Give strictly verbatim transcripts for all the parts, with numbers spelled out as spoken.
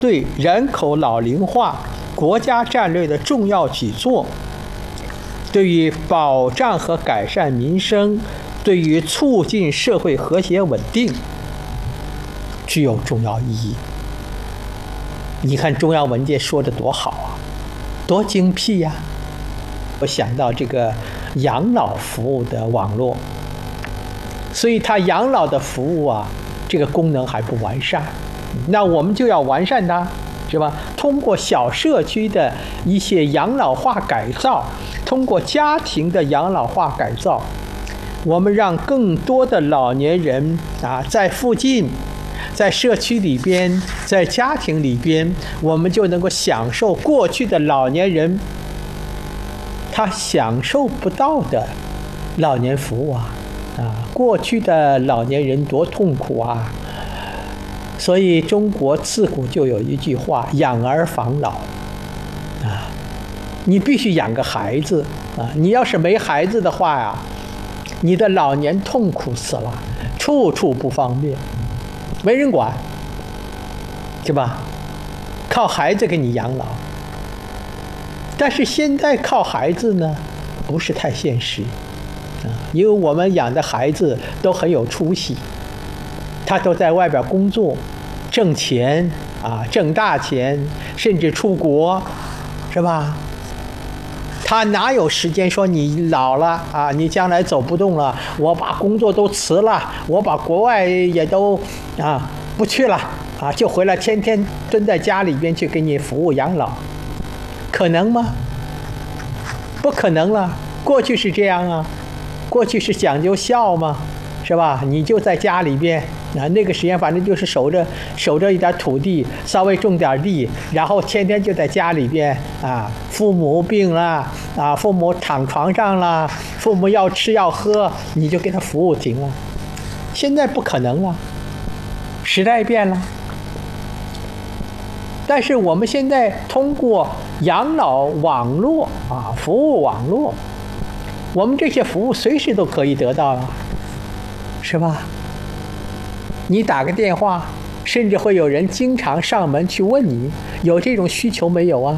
对人口老龄化国家战略的重要举措，对于保障和改善民生，对于促进社会和谐稳定，具有重要意义。你看中央文件说的多好啊，多精辟呀！我想到这个养老服务的网络，所以它养老的服务啊，这个功能还不完善，那我们就要完善它，是吧？通过小社区的一些养老化改造，通过家庭的养老化改造，我们让更多的老年人啊，在附近，在社区里边，在家庭里边，我们就能够享受过去的老年人他享受不到的老年服务啊！啊，过去的老年人多痛苦啊！所以中国自古就有一句话：养儿防老啊！你必须养个孩子啊！你要是没孩子的话呀，你的老年痛苦死了，处处不方便，没人管，是吧？靠孩子给你养老。但是现在靠孩子呢，不是太现实啊，因为我们养的孩子都很有出息，他都在外边工作，挣钱啊，挣大钱，甚至出国，是吧？他哪有时间说你老了啊，你将来走不动了，我把工作都辞了，我把国外也都啊不去了啊，就回来天天蹲在家里边去给你服务养老。可能吗？不可能了。过去是这样啊，过去是讲究孝嘛，是吧？你就在家里边啊，那个时间反正就是守着守着一点土地，稍微种点地，然后天天就在家里边啊。父母病了啊，父母躺床上了，父母要吃要喝，你就给他服务停了。现在不可能了，时代变了。但是我们现在通过养老网络啊，服务网络，我们这些服务随时都可以得到了，是吧？你打个电话，甚至会有人经常上门去问你有这种需求没有啊？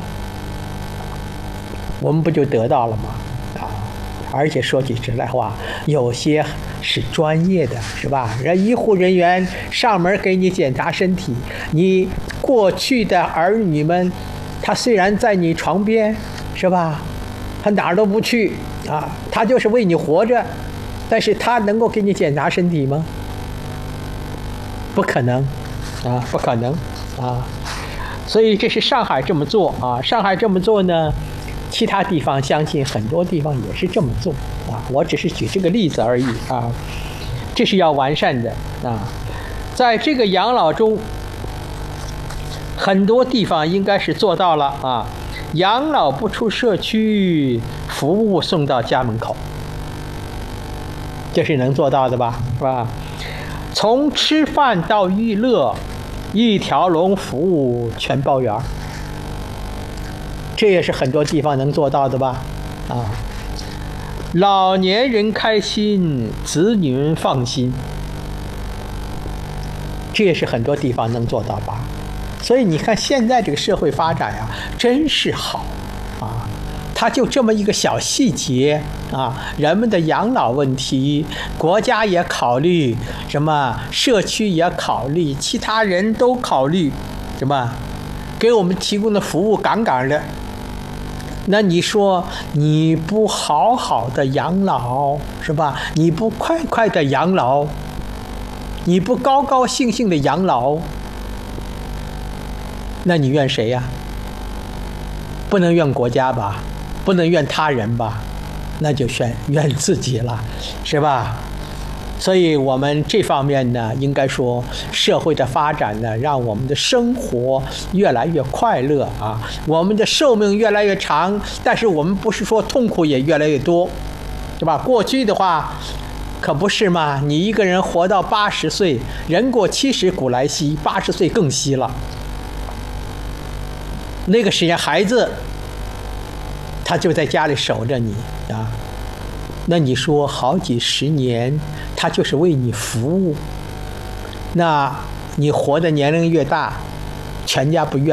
我们不就得到了吗？啊！而且说句实在话，有些是专业的，是吧？人医护人员上门给你检查身体，你过去的儿女们，他虽然在你床边，是吧？他哪儿都不去啊，他就是为你活着，但是他能够给你检查身体吗？不可能啊，不可能啊！所以这是上海这么做啊，上海这么做呢，其他地方相信很多地方也是这么做啊。我只是举这个例子而已啊，这是要完善的啊。在这个养老中，很多地方应该是做到了啊，养老不出社区，服务送到家门口，这是能做到的吧？是吧？从吃饭到娱乐，一条龙服务全包圆，这也是很多地方能做到的吧？啊，老年人开心，子女们放心，这也是很多地方能做到吧？所以你看现在这个社会发展呀，真是好啊！它就这么一个小细节啊，人们的养老问题，国家也考虑，什么社区也考虑，其他人都考虑，什么给我们提供的服务杠杠的。那你说你不好好的养老，是吧？你不快快的养老，你不高高兴兴的养老，那你怨谁呀？不能怨国家吧，不能怨他人吧，那就怨怨自己了，是吧？所以我们这方面呢，应该说社会的发展呢，让我们的生活越来越快乐啊，我们的寿命越来越长，但是我们不是说痛苦也越来越多，对吧？过去的话可不是嘛，你一个人活到八十岁，人过七十古来稀，八十岁更稀了。那个时间孩子他就在家里守着你啊，那你说好几十年他就是为你服务，那你活的年龄越大， 全家不愿